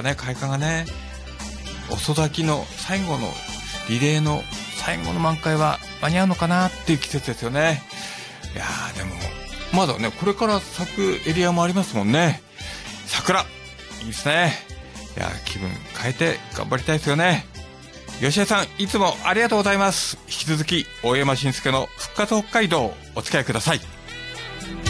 桜ね、開花がね、遅咲きの最後のリレーの最後の満開は間に合うのかなっていう季節ですよね。いやーでもまだね、これから咲くエリアもありますもんね。桜いいですね。いや気分変えて頑張りたいですよね。吉江さん、いつもありがとうございます。引き続き大山慎介の復活北海道お付き合いください。